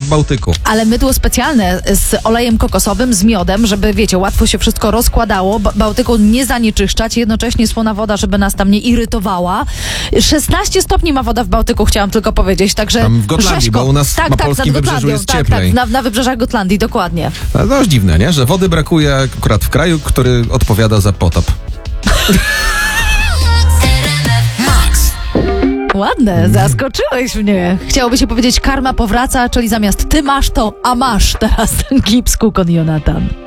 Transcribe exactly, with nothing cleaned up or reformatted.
Bałtyku. Ale mydło specjalne z olejem kokosowym, z miodem, żeby, wiecie, łatwo się wszystko rozkładało, ba- Bałtyku nie zanieczyszczać, jednocześnie słona woda, żeby nas tam nie irytowała. szesnaście stopni ma woda w Bałtyku, chciałam tylko powiedzieć, także Tam w Gotlandii, rzeźko. bo u nas tak, na tak, polskim nad wybrzeżu Gotlandią, jest tak, cieplej. Tak, na, na wybrzeżach Gotlandii, dokładnie. No, to już dziwne, nie? Że wody brakuje akurat w kraju, który odpowiada za potop. Ładne, zaskoczyłeś mnie. Chciałoby się powiedzieć, karma powraca, czyli zamiast ty masz to, a masz teraz ten gips Kukon Jonatan.